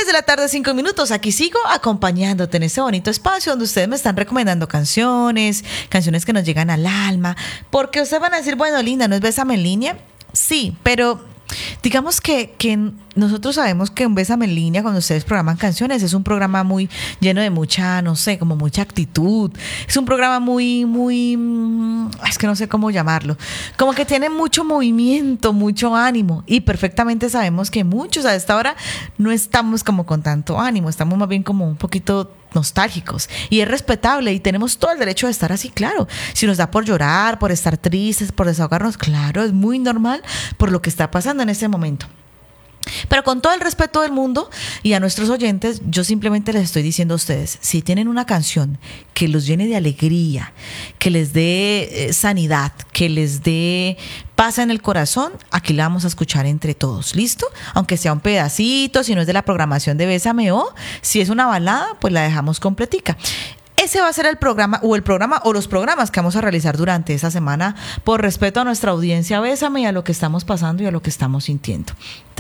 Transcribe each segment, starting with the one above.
de la tarde, 5 minutos. Aquí sigo acompañándote en este bonito espacio donde ustedes me están recomendando canciones que nos llegan al alma. Porque ustedes van a decir, bueno, Linda, ¿no es Bésame en línea? Sí, pero digamos que nosotros sabemos que un Bésame en línea, cuando ustedes programan canciones, es un programa muy lleno de mucha, no sé, como mucha actitud. Es un programa es que no sé cómo llamarlo. Como que tiene mucho movimiento, mucho ánimo. Y perfectamente sabemos que muchos a esta hora no estamos como con tanto ánimo. Estamos más bien como un poquito nostálgicos. Y es respetable y tenemos todo el derecho de estar así, claro. Si nos da por llorar, por estar tristes, por desahogarnos, claro, es muy normal por lo que está pasando en este momento. Pero con todo el respeto del mundo y a nuestros oyentes, yo simplemente les estoy diciendo a ustedes, si tienen una canción que los llene de alegría, que les dé sanidad, que les dé paz en el corazón, aquí la vamos a escuchar entre todos, ¿listo? Aunque sea un pedacito, si no es de la programación de Bésame o si es una balada, pues la dejamos completica. Ese va a ser el programa o los programas que vamos a realizar durante esta semana por respeto a nuestra audiencia Bésame y a lo que estamos pasando y a lo que estamos sintiendo.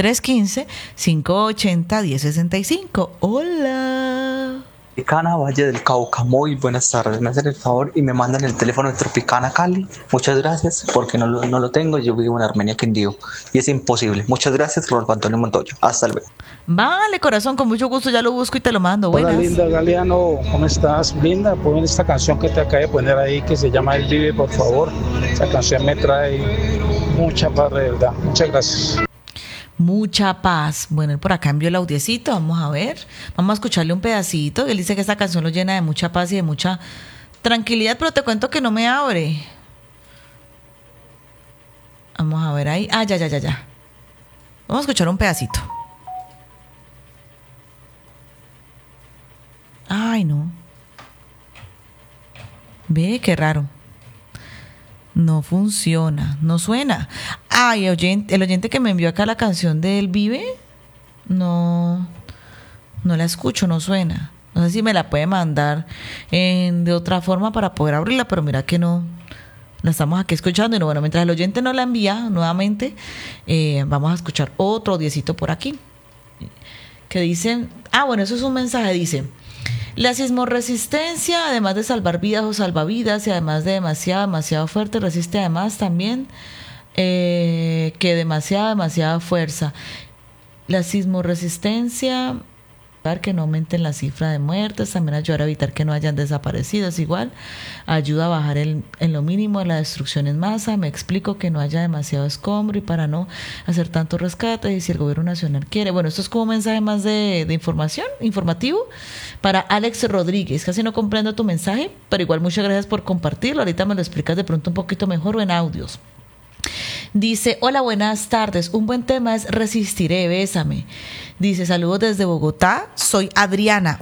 315-580-1065. Hola. Tropicana, Valle del Cauca, muy buenas tardes. Me hacen el favor y me mandan el teléfono de Tropicana Cali. Muchas gracias, porque no lo tengo. Yo vivo en Armenia, Quindío, y es imposible. Muchas gracias, Rodolfo Antonio Montoya. Hasta luego. Vale, corazón, con mucho gusto ya lo busco y te lo mando. Buenas. Hola, Linda Galeano, ¿cómo estás? Linda, pon esta canción que te acabé de poner ahí que se llama El Vive, por favor. Esa canción me trae mucha paz, de verdad. Muchas gracias. Mucha paz. Bueno, él por acá envió el audiecito, vamos a ver. Vamos a escucharle un pedacito. Él dice que esta canción lo llena de mucha paz y de mucha tranquilidad, pero te cuento que no me abre. Vamos a ver ahí. Ah, ya. Vamos a escuchar un pedacito. Ay, no. Ve, qué raro. No funciona, no suena. Ay, el oyente que me envió acá la canción de Él Vive, no la escucho, no suena. No sé si me la puede mandar de otra forma para poder abrirla, pero mira que no. La estamos aquí escuchando y bueno, mientras el oyente no la envía nuevamente, vamos a escuchar otro audiecito por aquí. Que dice, bueno, eso es un mensaje, dice: la sismoresistencia, además de salvar vidas o salvavidas, y además de demasiado fuerte, resiste además también que demasiada fuerza. La sismoresistencia, para que no aumenten la cifra de muertes, también ayudar a evitar que no hayan desaparecidos, igual ayuda a bajar en lo mínimo la destrucción en masa. Me explico, que no haya demasiado escombro y para no hacer tanto rescate, y si el gobierno nacional quiere. Bueno, esto es como un mensaje más de informativo para Alex Rodríguez. Casi no comprendo tu mensaje, pero igual muchas gracias por compartirlo. Ahorita me lo explicas de pronto un poquito mejor o en audios. Dice, hola, buenas tardes. Un buen tema es Resistiré, Bésame. Dice, saludos desde Bogotá. Soy Adriana.